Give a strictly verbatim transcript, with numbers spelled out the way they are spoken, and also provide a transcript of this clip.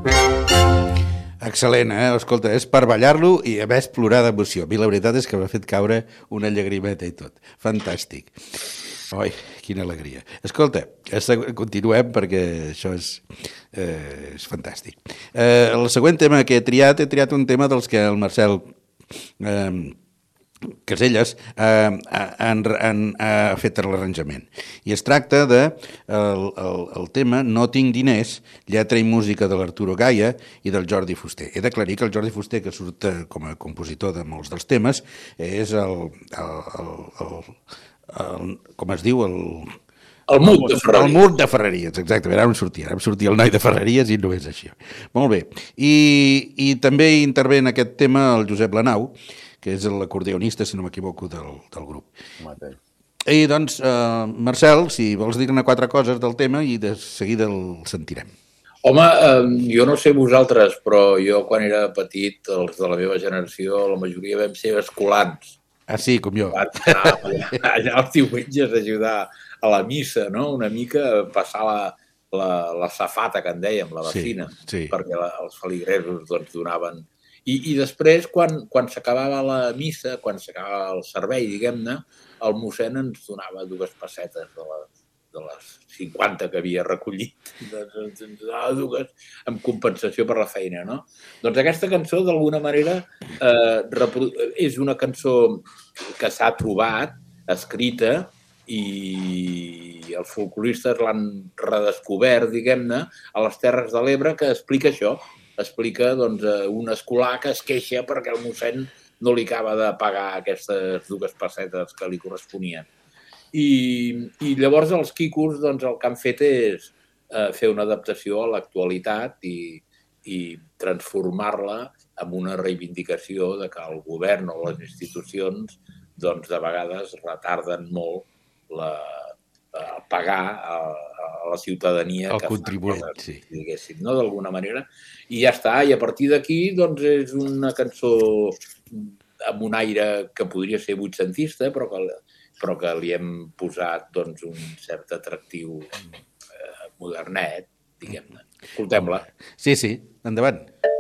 Excel·lent, eh? Escolta, és per ballar-lo i a més plorar d'emoció. A mi la veritat és que m'ha fet caure una llagrimeta i tot. Fantàstic. Oi, quina alegria. Escolta, continuem perquè això és, eh, és fantàstic. Eh, el següent tema que he triat, he triat un tema dels que el Marcel eh, Caselles eh, han, han, ha fet l'arranjament. I es tracta de el, el, el tema No tinc diners, lletra i música de l'Arturo Gaia i del Jordi Fuster. He d'aclarir que el Jordi Fuster, que surt com a compositor de molts dels temes, és el, el, el, el, el com es diu, el... El Mut de Ferreries. El Mut de Ferreries, exactament. Ara em sortia, ara em sortia el noi de Ferreries i no és així. Molt bé. I, i també intervé en aquest tema el Josep Lanau, que és l'acordeonista, si no m'equivoco, del, del grup. Mateix. I doncs, eh, Marcel, si vols dir-ne quatre coses del tema i de seguida el sentirem. Home, eh, jo no sé vosaltres, però jo quan era petit, els de la meva generació, la majoria vam ser escolans. Ah, sí, com jo. Van anar allà, allà els diumenges a ajudar a la missa, no? Una mica passar la, la, la safata, que en dèiem, la vacina, sí, sí. perquè la, els feligresos doncs, donaven... I, i després, quan, quan s'acabava la missa, quan s'acabava el servei, diguem-ne, el mossèn ens donava dues pessetes de les, de les cinquanta que havia recollit. Ens donava dues en compensació per la feina, no? Doncs aquesta cançó, d'alguna manera, eh, és una cançó que s'ha trobat, escrita, i els folcloristes l'han redescobert, diguem-ne, a les Terres de l'Ebre, que explica això. Explica doncs, un escolà que es queixa perquè el mossèn no li acaba de pagar aquestes dues pessetes que li corresponien. I, i llavors els quicos doncs, el que han fet és eh, fer una adaptació a l'actualitat i, i transformar-la en una reivindicació de que el govern o les institucions doncs, de vegades retarden molt la, a pagar a, a la ciutadania el que contribuent, fa coses, sí. diguéssim, no? D'alguna manera. I ja està, i a partir d'aquí doncs, és una cançó amb un aire que podria ser vuitcentista, però que, però que li hem posat doncs, un cert atractiu eh, modernet, diguem-ne. Escoltem-la. Sí, sí, endavant.